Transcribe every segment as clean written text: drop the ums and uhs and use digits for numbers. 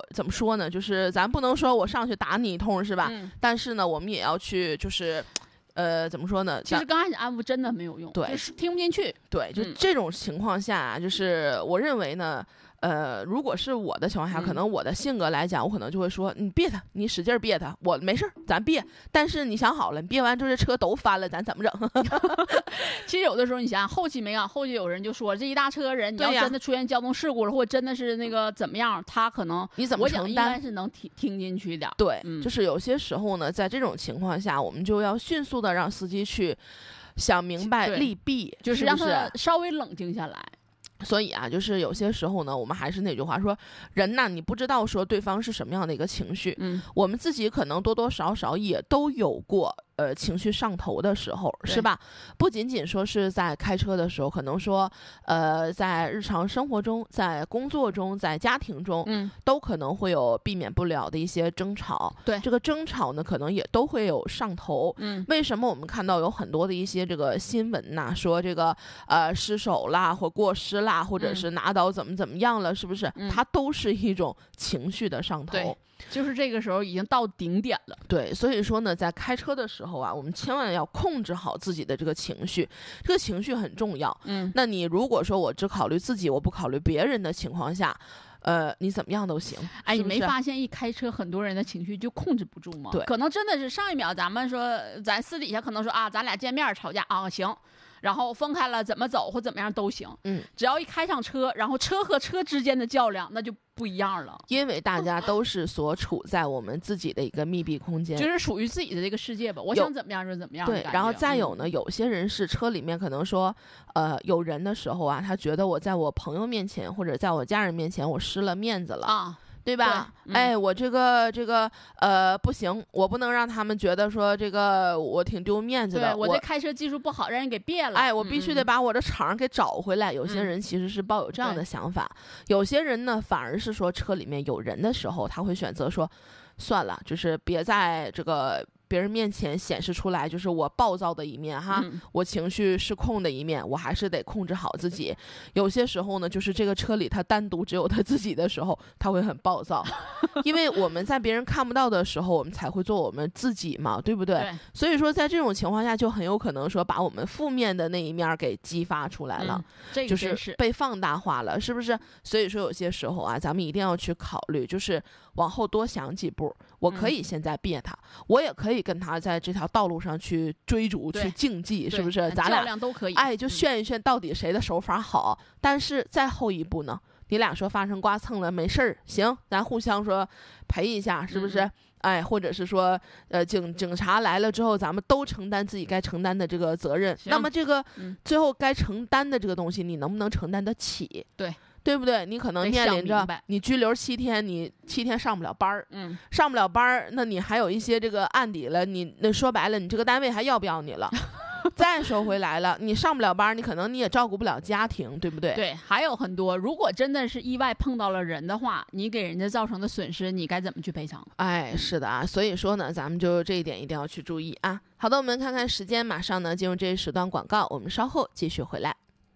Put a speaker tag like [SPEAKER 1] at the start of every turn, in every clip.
[SPEAKER 1] 怎么说呢，就是咱不能说我上去打你一通是吧，但是呢我们也要去就是怎么说呢，
[SPEAKER 2] 其实刚开始安抚真的没有用，
[SPEAKER 1] 对，
[SPEAKER 2] 就是听不进去。
[SPEAKER 1] 对，就这种情况下就是我认为呢如果是我的情况下，可能我的性格来讲，我可能就会说，你别他，你使劲别他，我没事咱别。但是你想好了，你别完之后这车都翻了，咱怎么整？
[SPEAKER 2] 其实有的时候你想想，后期没啊，后期有人就说这一大车人，你要真的出现交通事故了，或者真的是那个怎么样，他可能
[SPEAKER 1] 你怎么承担？
[SPEAKER 2] 我想应该是能听进去的。
[SPEAKER 1] 对，就是有些时候呢，在这种情况下，我们就要迅速的让司机去想明白利弊，
[SPEAKER 2] 就是让他稍微冷静下来。
[SPEAKER 1] 所以啊，就是有些时候呢，我们还是那句话说，人呐，你不知道说对方是什么样的一个情绪，我们自己可能多多少少也都有过情绪上头的时候，是吧？不仅仅说是在开车的时候，可能说在日常生活中，在工作中，在家庭中，都可能会有避免不了的一些争吵。
[SPEAKER 2] 对，
[SPEAKER 1] 这个争吵呢，可能也都会有上头。为什么我们看到有很多的一些这个新闻呐，说这个失手啦，或过失啦，或者是拿刀怎么样了，是不是？它都是一种情绪的上头。
[SPEAKER 2] 对，就是这个时候已经到顶点了。
[SPEAKER 1] 对，所以说呢，在开车的时候啊，我们千万要控制好自己的这个情绪，这个情绪很重要。那你如果说我只考虑自己，我不考虑别人的情况下，你怎么样都行。
[SPEAKER 2] 哎，
[SPEAKER 1] 是不是？
[SPEAKER 2] 你没发现一开车很多人的情绪就控制不住吗？
[SPEAKER 1] 对，
[SPEAKER 2] 可能真的是上一秒咱们说咱私底下可能说啊，咱俩见面吵架啊行，然后分开了怎么走或怎么样都行。只要一开上车，然后车和车之间的较量那就不一样了，
[SPEAKER 1] 因为大家都是所处在我们自己的一个密闭空间，
[SPEAKER 2] 就是属于自己的这个世界吧。我想怎么样就怎么样。
[SPEAKER 1] 对，然后再有呢，有些人是车里面可能说，有人的时候啊，他觉得我在我朋友面前或者在我家人面前，我失了面子了啊。对吧？哎，我这个不行，我不能让他们觉得说这个我挺丢面子的。
[SPEAKER 2] 对，我这开车技术不好，让人给别了。
[SPEAKER 1] 哎，我必须得把我的场给找回来。有些人其实是抱有这样的想法，有些人呢反而是说车里面有人的时候，他会选择说，算了，就是别在这个别人面前显示出来就是我暴躁的一面哈，我情绪失控的一面，我还是得控制好自己。有些时候呢，就是这个车里他单独只有他自己的时候，他会很暴躁，因为我们在别人看不到的时候，我们才会做我们自己嘛，对不对？
[SPEAKER 2] 对。
[SPEAKER 1] 所以说在这种情况下，就很有可能说把我们负面的那一面给激发出来了，
[SPEAKER 2] 这个
[SPEAKER 1] 就是被放大化了，是不是？所以说有些时候啊，咱们一定要去考虑，就是往后多想几步。我可以现在别他，我也可以跟他在这条道路上去追逐去竞技，是不是？咱俩
[SPEAKER 2] 都可以，
[SPEAKER 1] 哎，就炫一炫到底谁的手法好。但是再后一步呢，你俩说发生刮蹭了没事儿，行，咱互相说赔一下，是不是？哎，或者是说警察来了之后，咱们都承担自己该承担的这个责任。那么这个最后该承担的这个东西，你能不能承担得起？对不对？你可能面临着你拘留7天，你7天上不了班儿，上不了班儿，那你还有一些这个案底了，你那说白了，你这个单位还要不要你了？再说回来了，你上不了班，你可能你也照顾不了家庭，对不对？
[SPEAKER 2] 对，还有很多，如果真的是意外碰到了人的话，你给人家造成的损失，你该怎么去赔偿？
[SPEAKER 1] 哎，是的啊，所以说呢，咱们就这一点一定要去注意啊。好的，我们看看时间，马上呢进入这一时段广告，我们稍后继续回来。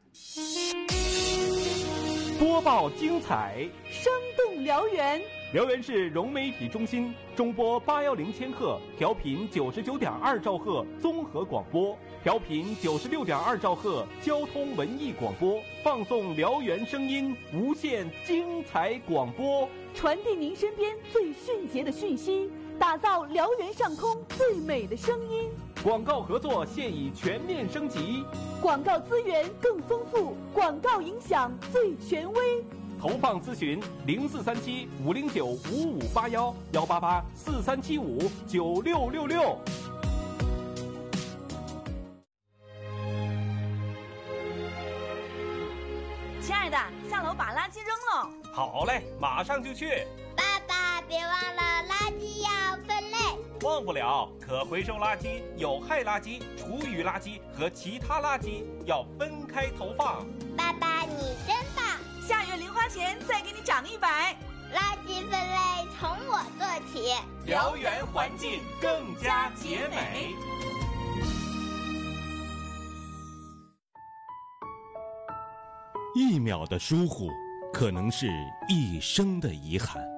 [SPEAKER 3] 播报精彩，
[SPEAKER 4] 生动辽源。
[SPEAKER 3] 辽源市融媒体中心中波810千赫，调频99.2兆赫综合广播，调频96.2兆赫交通文艺广播，放送辽源声音，无限精彩广播，
[SPEAKER 4] 传递您身边最迅捷的讯息，打造辽源上空最美的声音。
[SPEAKER 3] 广告合作现已全面升级，
[SPEAKER 4] 广告资源更丰富，广告影响最权威。
[SPEAKER 3] 投放咨询0437-509-5581，188-4375-9666。
[SPEAKER 4] 亲爱的，下楼把垃圾扔了。
[SPEAKER 3] 好嘞，马上就去。
[SPEAKER 5] 爸爸，别忘了垃圾要分类。
[SPEAKER 3] 忘不了，可回收垃圾、有害垃圾、厨余垃圾和其他垃圾要分开投放。
[SPEAKER 5] 爸爸，你真棒！
[SPEAKER 4] 下月零花钱再给你涨100。
[SPEAKER 5] 垃圾分类从我做起，
[SPEAKER 3] 辽源环境更加洁美。
[SPEAKER 6] 1秒的疏忽，可能是一生的遗憾。